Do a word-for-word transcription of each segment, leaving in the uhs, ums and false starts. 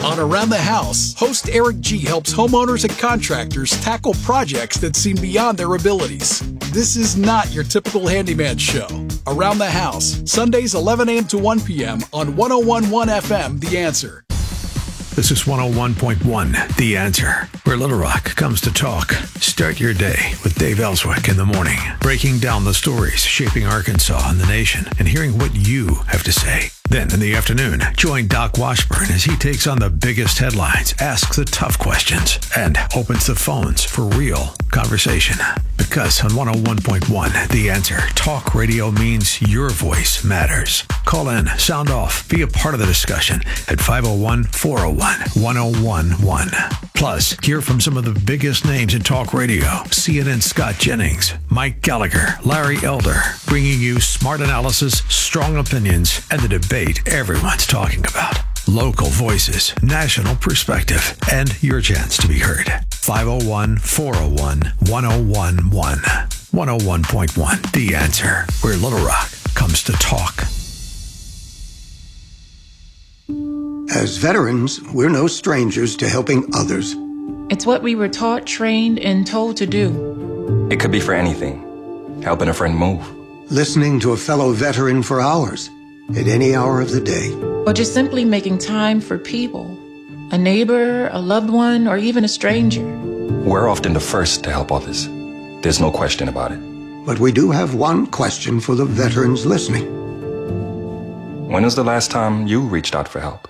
On Around the House, host Eric G. helps homeowners and contractors tackle projects that seem beyond their abilities. This is not your typical handyman show. Around the House, Sundays eleven a.m. to one p.m. on one oh one point one F M, The Answer. This is one oh one point one, The Answer, where Little Rock comes to talk. Start your day with Dave Ellswick in the morning, breaking down the stories shaping Arkansas and the nation, and hearing what you have to say. Then in the afternoon, join Doc Washburn as he takes on the biggest headlines, asks the tough questions, and opens the phones for real conversation. Because on one oh one point one, The Answer, talk radio means your voice matters. Call in, sound off, be a part of the discussion at five oh one, four oh one, one oh one one. Plus, hear from some of the biggest names in talk radio. C N N's Scott Jennings, Mike Gallagher, Larry Elder, bringing you smart analysis, strong opinions, and the debate everyone's talking about. Local voices, national perspective, and your chance to be heard. five oh one, four oh one, one oh one one. one oh one point one, The Answer, where Little Rock comes to talk. As veterans, we're no strangers to helping others. It's what we were taught, trained, and told to do. It could be for anything. Helping a friend move. Listening to a fellow veteran for hours, at any hour of the day. Or just simply making time for people. A neighbor, a loved one, or even a stranger. We're often the first to help others. There's no question about it. But we do have one question for the veterans listening. When was the last time you reached out for help?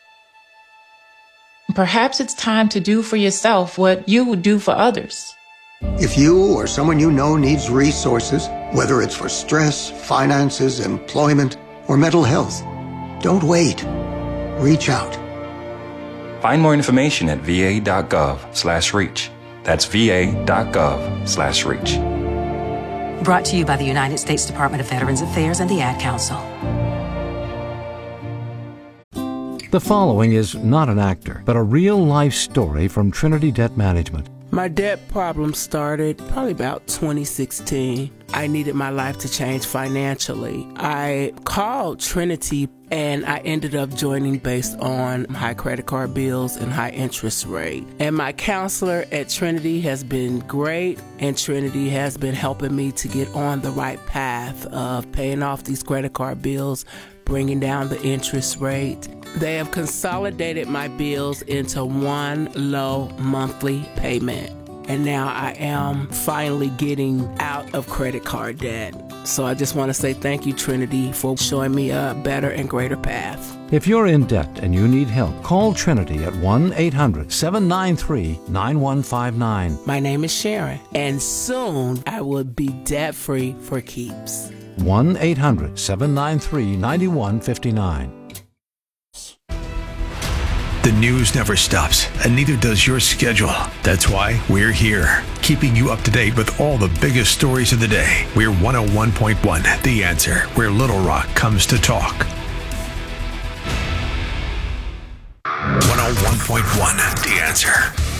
Perhaps it's time to do for yourself what you would do for others. If you or someone you know needs resources, whether it's for stress, finances, employment, or mental health, don't wait. Reach out. Find more information at va.gov slash reach. That's va.gov slash reach. Brought to you by the United States Department of Veterans Affairs and the Ad Council. The following is not an actor, but a real-life story from Trinity Debt Management. My debt problem started probably about twenty sixteen. I needed my life to change financially. I called Trinity and I ended up joining based on high credit card bills and high interest rate. And my counselor at Trinity has been great, and Trinity has been helping me to get on the right path of paying off these credit card bills, bringing down the interest rate. They have consolidated my bills into one low monthly payment. And now I am finally getting out of credit card debt. So I just want to say thank you, Trinity, for showing me a better and greater path. If you're in debt and you need help, call Trinity at one eight hundred, seven nine three, nine one five nine. My name is Sharon, and soon I will be debt-free for keeps. one eight hundred, seven nine three, nine one five nine. The news never stops, and neither does your schedule. That's why we're here, keeping you up to date with all the biggest stories of the day. We're one oh one point one, The Answer, where Little Rock comes to talk. one oh one point one, The Answer.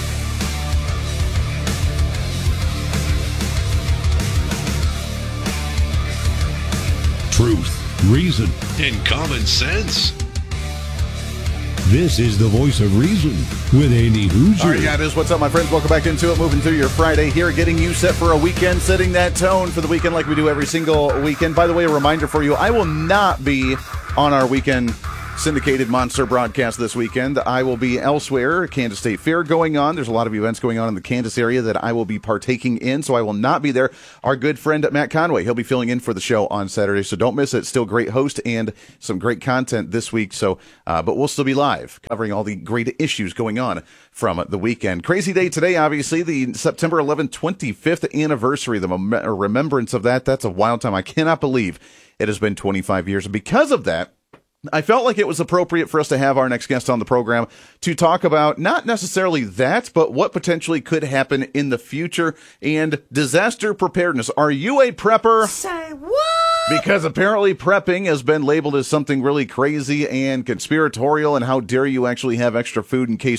Truth, reason, and common sense. This is the voice of reason with Andy Hoosier. All right, yeah, it is. What's up, my friends? Welcome back into it. Moving through your Friday here, getting you set for a weekend, setting that tone for the weekend like we do every single weekend. By the way, a reminder for you, I will not be on our weekend syndicated monster broadcast this weekend. I will be elsewhere. Kansas State Fair going on. There's a lot of events going on in the Kansas area that I will be partaking in, so I will not be there. Our good friend Matt Conway, he'll be filling in for the show on Saturday, so don't miss it. Still great host and some great content this week. So, uh, but we'll still be live covering all the great issues going on from the weekend. Crazy day today, obviously, the September eleventh, twenty-fifth anniversary, the mem- remembrance of that. That's a wild time. I cannot believe it has been twenty-five years. And because of that, I felt like it was appropriate for us to have our next guest on the program to talk about not necessarily that, but what potentially could happen in the future and disaster preparedness. Are you a prepper? Say what? Because apparently prepping has been labeled as something really crazy and conspiratorial, and how dare you actually have extra food in case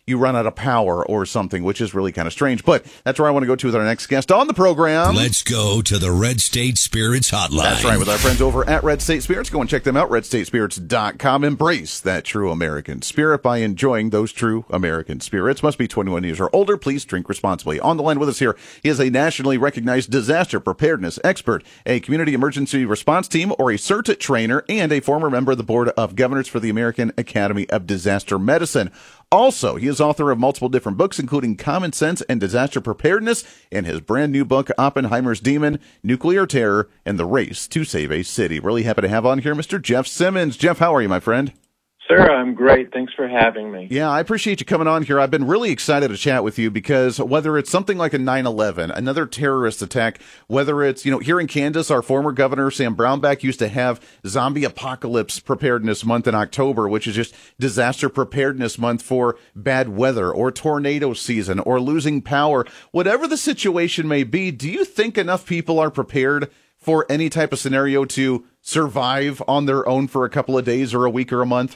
you run out of power or something, which is really kind of strange. But that's where I want to go to with our next guest on the program. Let's go to the Red State Spirits Hotline. That's right, with our friends over at Red State Spirits. Go and check them out, red state spirits dot com. Embrace that true American spirit by enjoying those true American spirits. Must be twenty-one years or older. Please drink responsibly. On the line with us here, he is a nationally recognized disaster preparedness expert, a community emergency response team or a CERT trainer, and a former member of the Board of Governors for the American Academy of Disaster Medicine. Also, he is author of multiple different books, including Common Sense and Disaster Preparedness, and his brand new book, Oppenheimer's Demon, Nuclear Terror, and the Race to Save a City. Really happy to have on here Mister Jeff Simmons. Jeff, how are you, my friend? Sir, I'm great. Thanks for having me. Yeah, I appreciate you coming on here. I've been really excited to chat with you because whether it's something like a nine eleven, another terrorist attack, whether it's, you know, here in Kansas, our former governor, Sam Brownback, used to have Zombie Apocalypse Preparedness Month in October, which is just disaster preparedness month for bad weather or tornado season or losing power. Whatever the situation may be, do you think enough people are prepared for any type of scenario to survive on their own for a couple of days or a week or a month?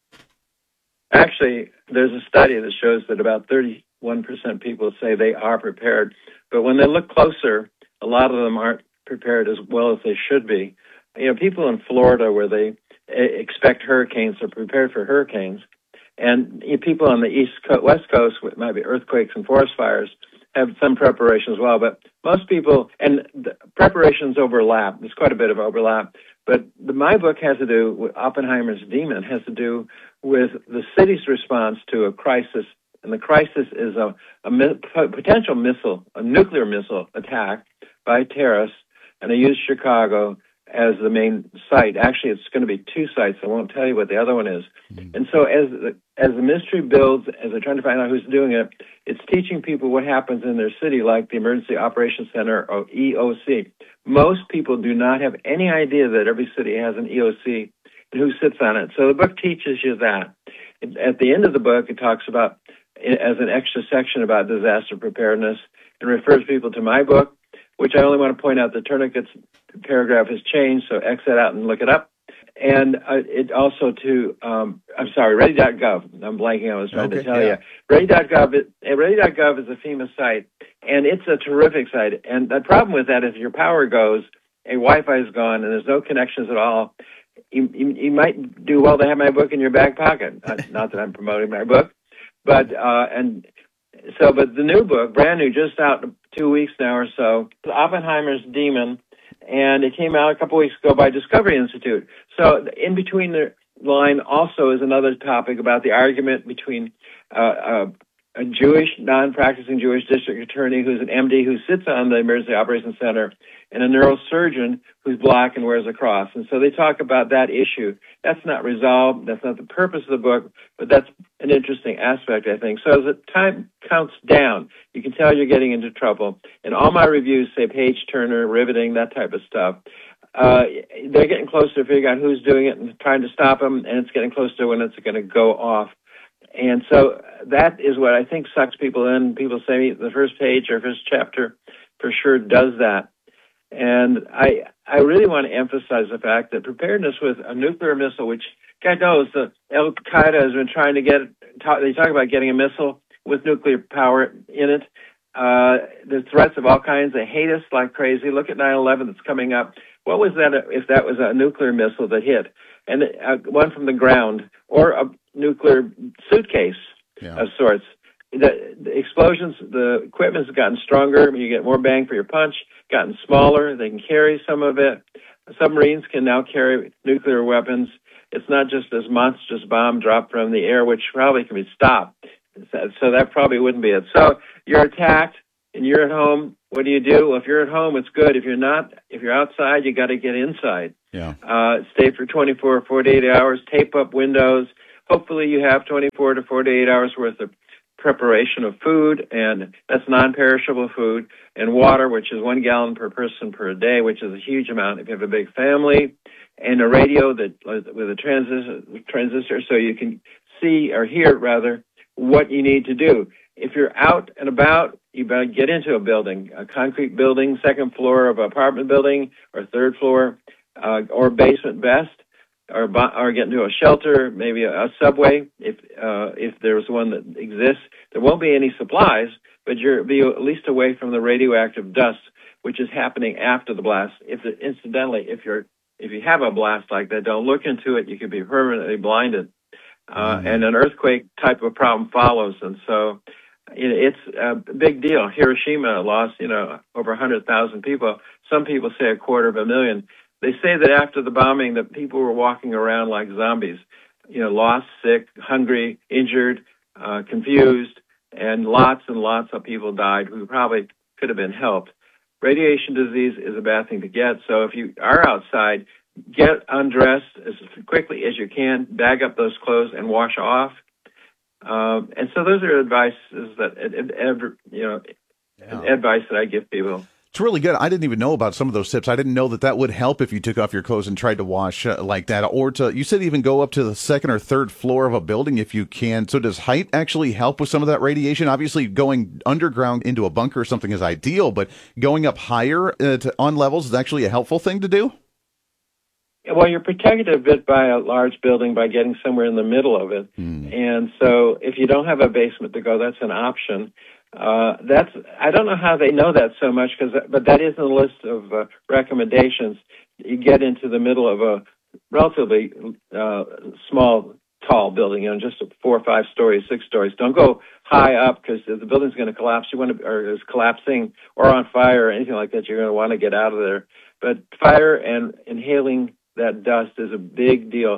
Actually, there's a study that shows that about thirty-one percent people say they are prepared. But when they look closer, a lot of them aren't prepared as well as they should be. You know, people in Florida where they expect hurricanes are prepared for hurricanes. And you know, people on the east co- west coast, with maybe earthquakes and forest fires, have some preparation as well. But most people, and the preparations overlap. There's quite a bit of overlap. But the, my book has to do with Oppenheimer's Demon, has to do with the city's response to a crisis. And the crisis is a, a mi- potential missile, a nuclear missile attack by terrorists. And they use Chicago as the main site. Actually, it's going to be two sites. I won't tell you what the other one is. Mm-hmm. And so as the, as the mystery builds, as they're trying to find out who's doing it, it's teaching people what happens in their city, like the Emergency Operations Center, or E O C. Most people do not have any idea that every city has an E O C and who sits on it. So the book teaches you that. At the end of the book, it talks about, as an extra section about disaster preparedness, and refers people to my book, which I only want to point out the tourniquets paragraph has changed, so X that out and look it up. And uh, it also to, um, I'm sorry, ready dot gov. I'm blanking, I was trying okay, to tell yeah. you. ready dot gov is, ready dot gov is a FEMA site, and it's a terrific site. And the problem with that is if your power goes, and Wi-Fi is gone, and there's no connections at all, you, you, you might do well to have my book in your back pocket. Uh, not that I'm promoting my book, but, uh, and so, but the new book, brand new, just out two weeks now or so, Oppenheimer's Demon, and it came out a couple weeks ago by Discovery Institute. So in between the line also is another topic about the argument between uh, uh, a Jewish, non-practicing Jewish district attorney who's an M D who sits on the Emergency Operations Center and a neurosurgeon who's black and wears a cross. And so they talk about that issue. That's not resolved. That's not the purpose of the book, but that's an interesting aspect, I think. So as the time counts down, you can tell you're getting into trouble. And all my reviews say page-turner, riveting, that type of stuff. Uh, they're getting closer to figuring out who's doing it and trying to stop them, and it's getting closer to when it's going to go off. And so that is what I think sucks people in. People say the first page or first chapter for sure does that. And I I really want to emphasize the fact that preparedness with a nuclear missile, which God knows the Al-Qaeda has been trying to get, talk, they talk about getting a missile with nuclear power in it. Uh, the threats of all kinds. They hate us like crazy. Look at nine eleven that's coming up. What was that if that was a nuclear missile that hit? And uh, one from the ground or a nuclear suitcase yeah. of sorts. The, the explosions, the equipment has gotten stronger. You get more bang for your punch, gotten smaller. They can carry some of it. Submarines can now carry nuclear weapons. It's not just this monstrous bomb dropped from the air, which probably can be stopped. So that probably wouldn't be it. So you're attacked and you're at home. What do you do? Well, if you're at home, it's good. If you're not, if you're outside, you got to get inside. Yeah. Uh, stay for twenty-four, forty-eight hours. Tape up windows. Hopefully you have twenty-four to forty-eight hours worth of preparation of food, and that's non-perishable food, and water, which is one gallon per person per day, which is a huge amount if you have a big family, and a radio that with a transistor, transistor so you can see or hear, rather, what you need to do. If you're out and about, you better get into a building, a concrete building, second floor of an apartment building, or third floor, uh, or basement best. or or get into a shelter, maybe a, a subway, if uh, if there's one that exists. There won't be any supplies, but you'll be at least away from the radioactive dust, which is happening after the blast. If it, incidentally, if you're if you have a blast like that, don't look into it. You could be permanently blinded, uh, mm-hmm. and an earthquake type of problem follows. And so, it's a big deal. Hiroshima lost, you know, over one hundred thousand people. Some people say a quarter of a million. They say that after the bombing, that people were walking around like zombies, you know, lost, sick, hungry, injured, uh, confused, and lots and lots of people died who probably could have been helped. Radiation disease is a bad thing to get, so if you are outside, get undressed as quickly as you can, bag up those clothes, and wash off. Um, and so those are advices that, you know, yeah. advice that I give people. It's really good. I didn't even know about some of those tips. I didn't know that that would help if you took off your clothes and tried to wash uh, like that. Or to, you said even go up to the second or third floor of a building if you can. So does height actually help with some of that radiation? Obviously, going underground into a bunker or something is ideal, but going up higher uh, to, on levels is actually a helpful thing to do? Well, you're protected a bit by a large building by getting somewhere in the middle of it. Hmm. And so if you don't have a basement to go, that's an option. Uh, that's, I don't know how they know that so much, cause, but that is in the list of uh, recommendations. You get into the middle of a relatively uh, small, tall building, you know, just four or five stories, six stories. Don't go high up because the building's going to collapse. You want to, or is collapsing or on fire or anything like that. You're going to want to get out of there. But fire and inhaling that dust is a big deal.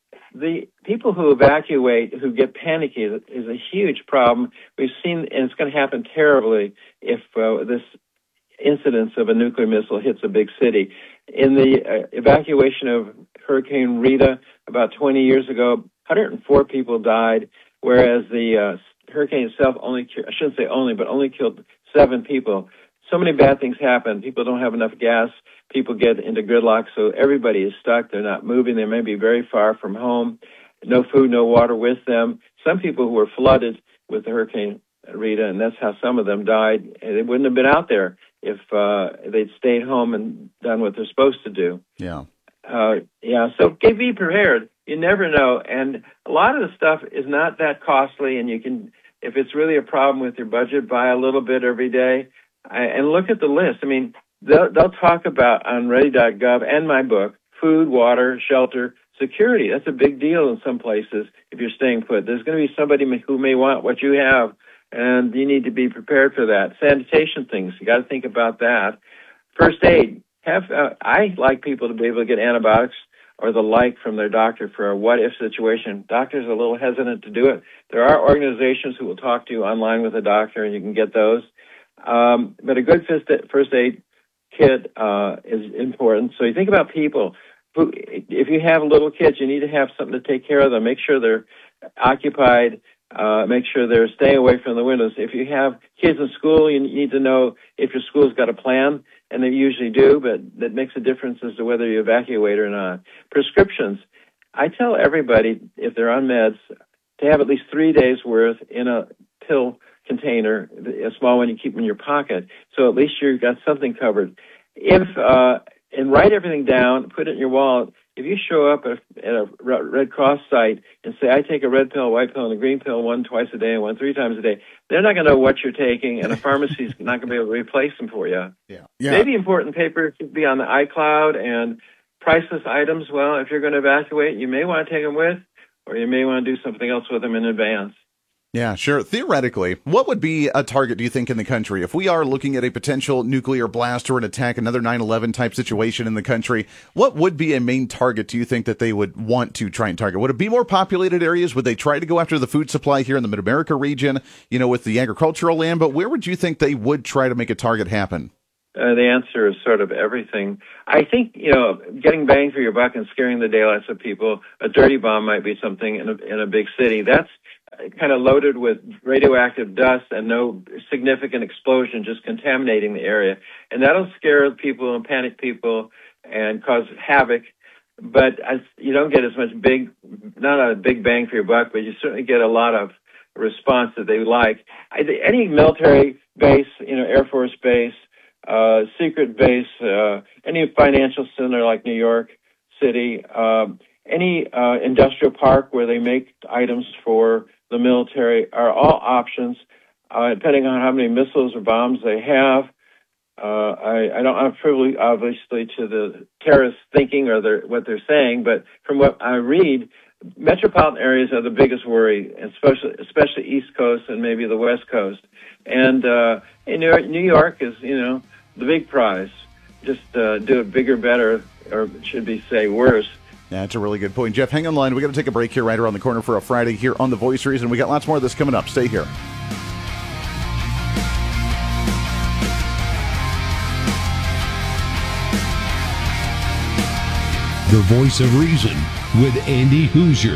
The people who evacuate, who get panicky, is a huge problem. We've seen, and it's going to happen terribly if uh, this incidence of a nuclear missile hits a big city. In the uh, evacuation of Hurricane Rita about twenty years ago, one hundred four people died, whereas the uh, hurricane itself only, I shouldn't say only, but only killed seven people. So many bad things happen. People don't have enough gas. People get into gridlock, so everybody is stuck. They're not moving. They may be very far from home. No food, no water with them. Some people who were flooded with the Hurricane Rita, and that's how some of them died. They wouldn't have been out there if uh, they'd stayed home and done what they're supposed to do. Yeah. Uh, yeah, so be prepared. You never know. And a lot of the stuff is not that costly, and you can, if it's really a problem with your budget, buy a little bit every day. I, and look at the list. I mean, they'll, they'll talk about on ready dot gov and my book, food, water, shelter, security. That's a big deal in some places if you're staying put. There's going to be somebody who may want what you have, and you need to be prepared for that. Sanitation things, you got to think about that. First aid. Have uh, I like people to be able to get antibiotics or the like from their doctor for a what-if situation. Doctors are a little hesitant to do it. There are organizations who will talk to you online with a doctor, and you can get those. Um, but a good first aid kit uh, is important. So you think about people who, if you have little kids, you need to have something to take care of them. Make sure they're occupied. Uh, make sure they're staying away from the windows. If you have kids in school, you need to know if your school's got a plan, and they usually do, but that makes a difference as to whether you evacuate or not. Prescriptions. I tell everybody, if they're on meds, to have at least three days' worth in a pill container, a small one you keep in your pocket, so at least you've got something covered. If uh, and write everything down, put it in your wallet. If you show up at a, at a Red Cross site and say, I take a red pill, a white pill, and a green pill, one twice a day and one three times a day, they're not going to know what you're taking, and a pharmacy's not going to be able to replace them for you. Yeah. yeah. Maybe important paper should be on the iCloud, and priceless items, well, if you're going to evacuate, you may want to take them with, or you may want to do something else with them in advance. Yeah, sure. Theoretically, what would be a target, do you think, in the country? If we are looking at a potential nuclear blast or an attack, another nine eleven type situation in the country, what would be a main target, do you think, that they would want to try and target? Would it be more populated areas? Would they try to go after the food supply here in the Mid-America region, you know, with the agricultural land? But where would you think they would try to make a target happen? Uh, the answer is sort of everything. I think, you know, getting bang for your buck and scaring the daylights of people, a dirty bomb might be something in a, in a big city. That's kind of loaded with radioactive dust and no significant explosion, just contaminating the area. And that'll scare people and panic people and cause havoc. But as, you don't get as much big, not a big bang for your buck, but you certainly get a lot of response that they like. I, any military base, you know, Air Force base, uh, secret base, uh, any financial center like New York City, um, any uh, industrial park where they make items for the military are all options, uh, depending on how many missiles or bombs they have. Uh, I, I don't have privilege, obviously, to the terrorist thinking or their, what they're saying, but from what I read, metropolitan areas are the biggest worry, especially especially East Coast and maybe the West Coast. And uh, in New York, New York is, you know, the big prize. Just uh, do it bigger, better, or should be say worse. That's a really good point. Jeff, hang on the line. We got to take a break here right around the corner for a Friday here on The Voice of Reason. We got lots more of this coming up. Stay here. The Voice of Reason with Andy Hoosier.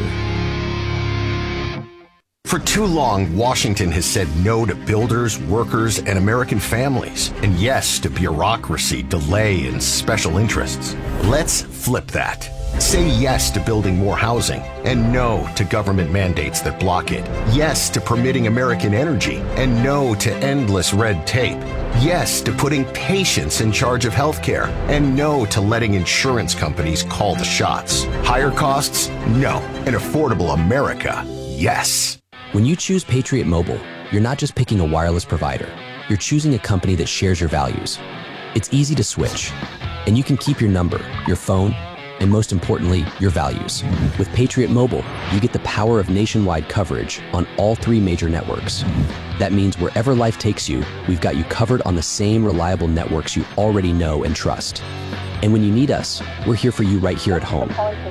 For too long, Washington has said no to builders, workers, and American families, and yes to bureaucracy, delay, and special interests. Let's flip that. Say yes to building more housing, and no to government mandates that block it. Yes to permitting American energy, and no to endless red tape. Yes to putting patients in charge of healthcare, and no to letting insurance companies call the shots. Higher costs? No. An affordable America? Yes. When you choose Patriot Mobile, you're not just picking a wireless provider. You're choosing a company that shares your values. It's easy to switch, and you can keep your number, your phone, and most importantly, your values. With Patriot Mobile, you get the power of nationwide coverage on all three major networks. That means wherever life takes you, we've got you covered on the same reliable networks you already know and trust. And when you need us, we're here for you right here at home.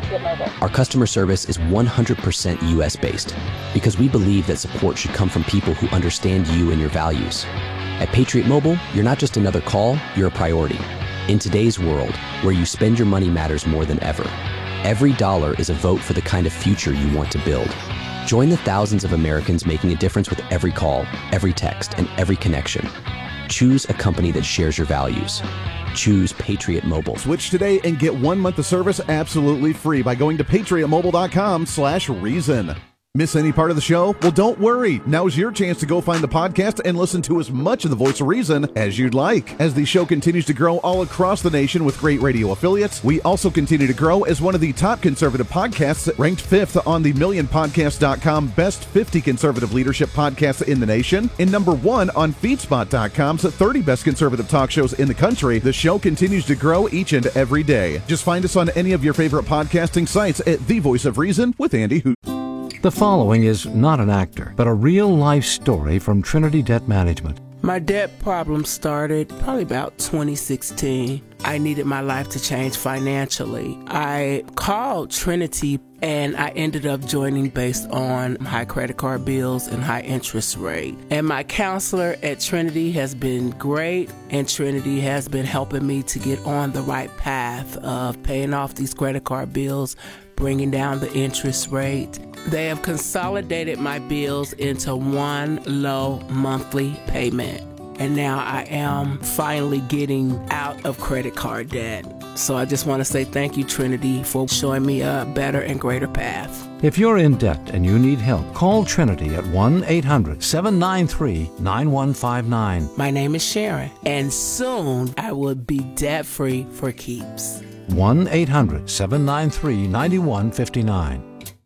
Our customer service is one hundred percent U S based because we believe that support should come from people who understand you and your values. At Patriot Mobile, you're not just another call, you're a priority. In today's world, where you spend your money matters more than ever, every dollar is a vote for the kind of future you want to build. Join the thousands of Americans making a difference with every call, every text, and every connection. Choose a company that shares your values. Choose Patriot Mobile. Switch today and get one month of service absolutely free by going to patriotmobile.com slash reason. Miss any part of the show? Well, don't worry. Now's your chance to go find the podcast and listen to as much of The Voice of Reason as you'd like. As the show continues to grow all across the nation with great radio affiliates, we also continue to grow as one of the top conservative podcasts, ranked fifth on the million podcast dot com Best fifty Conservative Leadership Podcasts in the nation, and number one on feedspot dot com's thirty Best Conservative Talk Shows in the country. The show continues to grow each and every day. Just find us on any of your favorite podcasting sites at The Voice of Reason with Andy Hoosier. The following is not an actor, but a real-life story from Trinity Debt Management. My debt problem started probably about twenty sixteen. I needed my life to change financially. I called Trinity and I ended up joining based on high credit card bills and high interest rate. And my counselor at Trinity has been great, and Trinity has been helping me to get on the right path of paying off these credit card bills, bringing down the interest rate. They have consolidated my bills into one low monthly payment. And now I am finally getting out of credit card debt. So I just want to say thank you, Trinity, for showing me a better and greater path. If you're in debt and you need help, call Trinity at one eight hundred seven nine three nine one five nine. My name is Sharon, and soon I will be debt-free for keeps. one eight hundred seven nine three nine one five nine.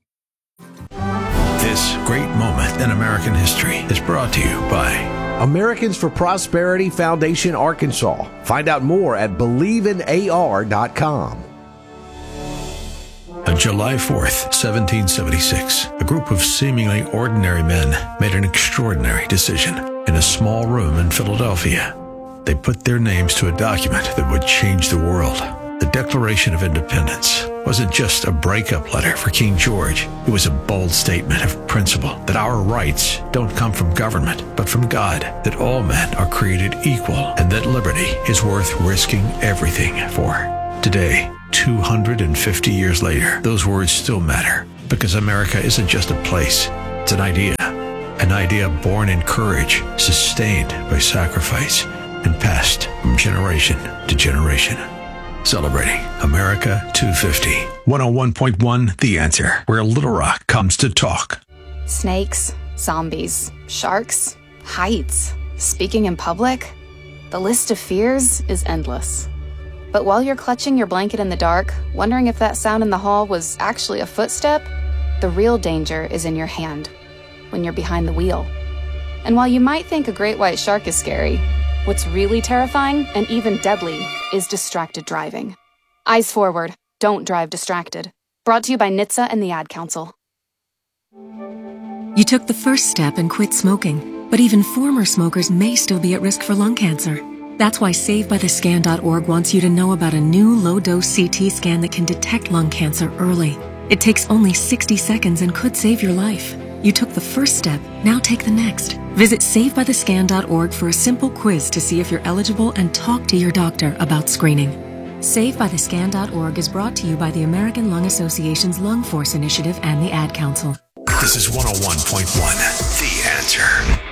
This great moment in American history is brought to you by Americans for Prosperity Foundation Arkansas. Find out more at believe in A R dot com. On July fourth, seventeen seventy-six, a group of seemingly ordinary men made an extraordinary decision in a small room in Philadelphia. They put their names to a document that would change the world. The Declaration of Independence wasn't just a breakup letter for King George. It was a bold statement of principle that our rights don't come from government, but from God, that all men are created equal, and that liberty is worth risking everything for. Today, two hundred fifty years later, those words still matter, because America isn't just a place, it's an idea. An idea born in courage, sustained by sacrifice, and passed from generation to generation. Celebrating America two fifty. one oh one point one The Answer, where Little Rock comes to talk. Snakes, zombies, sharks, heights, speaking in public. The list of fears is endless. But while you're clutching your blanket in the dark, wondering if that sound in the hall was actually a footstep, the real danger is in your hand, when you're behind the wheel. And while you might think a great white shark is scary, what's really terrifying and even deadly is distracted driving. Eyes forward, don't drive distracted. Brought to you by N H T S A and the Ad Council. You took the first step and quit smoking, but even former smokers may still be at risk for lung cancer. That's why save by the scan dot org wants you to know about a new low-dose C T scan that can detect lung cancer early. It takes only sixty seconds and could save your life. You took the first step, now take the next. Visit save by the scan dot org for a simple quiz to see if you're eligible and talk to your doctor about screening. save by the scan dot org is brought to you by the American Lung Association's Lung Force Initiative and the Ad Council. This is one oh one point one, The Answer.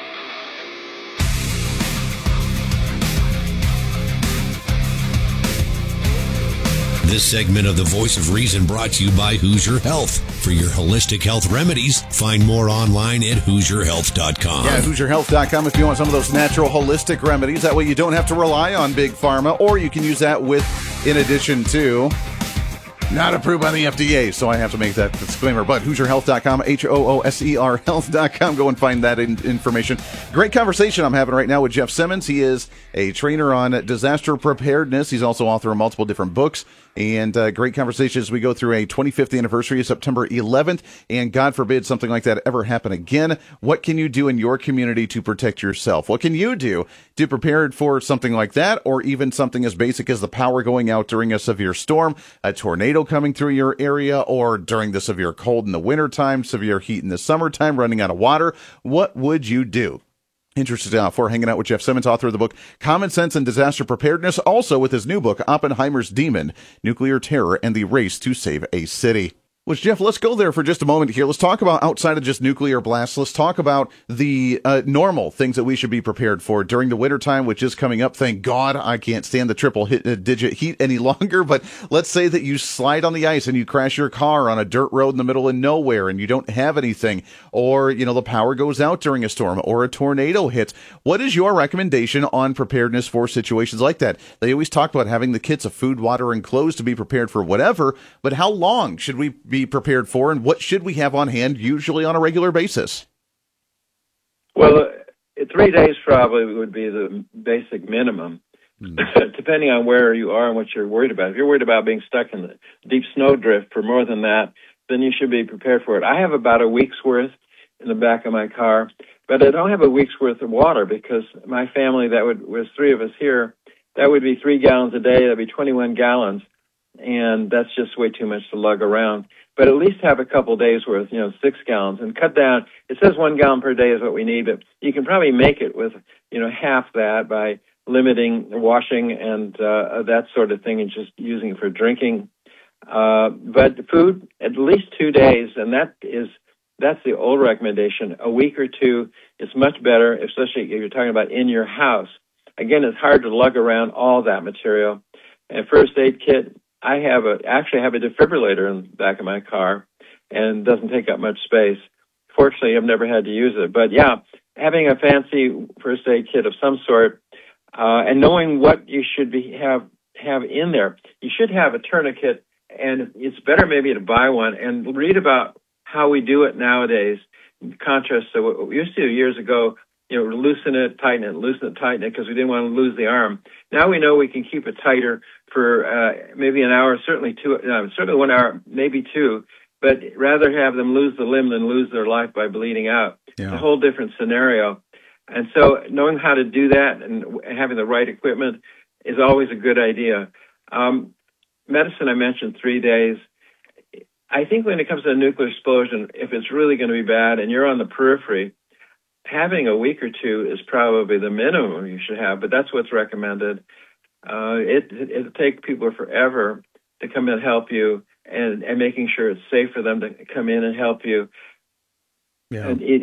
This segment of The Voice of Reason brought to you by Hoosier Health. For your holistic health remedies, find more online at hoosier health dot com. Yeah, hoosier health dot com if you want some of those natural holistic remedies. That way you don't have to rely on Big Pharma, or you can use that with, in addition to, not approved by the F D A, so I have to make that disclaimer. But hoosier health dot com, H O O S E R health dot com. Go and find that in- information. Great conversation I'm having right now with Jeff Simmons. He is a trainer on disaster preparedness. He's also author of multiple different books. And uh, great conversation as we go through a twenty-fifth anniversary of September eleventh. And God forbid something like that ever happen again. What can you do in your community to protect yourself? What can you do to prepare for something like that, or even something as basic as the power going out during a severe storm, a tornado coming through your area, or during the severe cold in the wintertime, severe heat in the summertime, running out of water? What would you do? Interested uh, for hanging out with Jeff Simmons, author of the book Common Sense and Disaster Preparedness, also with his new book, Oppenheimer's Demon, Nuclear Terror and the Race to Save a City. Which, Jeff, let's go there for just a moment here. Let's talk about outside of just nuclear blasts. Let's talk about the uh, normal things that we should be prepared for during the wintertime, which is coming up. Thank God I can't stand the triple hit, uh, digit heat any longer. But let's say that you slide on the ice and you crash your car on a dirt road in the middle of nowhere and you don't have anything, or, you know, the power goes out during a storm or a tornado hits. What is your recommendation on preparedness for situations like that? They always talk about having the kits of food, water, and clothes to be prepared for whatever, but how long should we be prepared for, and what should we have on hand usually on a regular basis? Well, uh, three days probably would be the basic minimum, mm. depending on where you are and what you're worried about. If you're worried about being stuck in the deep snowdrift for more than that, then you should be prepared for it. I have about a week's worth in the back of my car, but I don't have a week's worth of water because my family, that would was three of us here, that would be three gallons a day. That'd be twenty-one gallons, and that's just way too much to lug around. But at least have a couple days worth, you know, six gallons, and cut down. It says one gallon per day is what we need, but you can probably make it with, you know, half that by limiting washing and uh, that sort of thing, and just using it for drinking. Uh, but food, at least two days, and that is that's the old recommendation. A week or two is much better, especially if you're talking about in your house. Again, it's hard to lug around all that material. And first aid kit. I have a actually have a defibrillator in the back of my car, and it doesn't take up much space. Fortunately, I've never had to use it. But yeah, having a fancy first aid kit of some sort, uh, and knowing what you should be have have in there. You should have a tourniquet, and it's better maybe to buy one and read about how we do it nowadays. In contrast to what we used to do years ago, you know, loosen it, tighten it, loosen it, tighten it, because we didn't want to lose the arm. Now we know we can keep it tighter for uh, maybe an hour, certainly two, uh, certainly one hour, maybe two, but rather have them lose the limb than lose their life by bleeding out. Yeah. It's a whole different scenario. And so knowing how to do that and having the right equipment is always a good idea. Um, medicine, I mentioned three days. I think when it comes to a nuclear explosion, if it's really going to be bad and you're on the periphery, having a week or two is probably the minimum you should have, but that's what's recommended. Uh, it, it, it'll take people forever to come and help you, and, and making sure it's safe for them to come in and help you. Yeah. And it,